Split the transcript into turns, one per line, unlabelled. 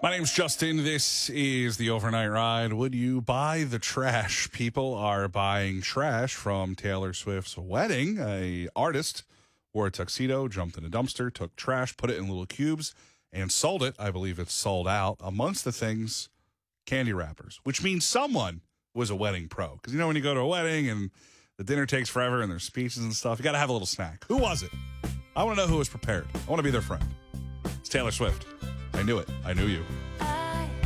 My name's Justin. This is the Overnight Ride. Would you buy the trash? People are buying trash from Taylor Swift's wedding. A artist wore a tuxedo, jumped in a dumpster, took trash, put it in little cubes, and sold it. I believe it's sold out. Amongst the things, candy wrappers, which means someone was a wedding pro. Because, you know, when you go to a wedding and the dinner takes forever and there's speeches and stuff, you got to have a little snack. Who was it? I want to know who was prepared. I want to be their friend. It's Taylor Swift. I knew it. I knew you.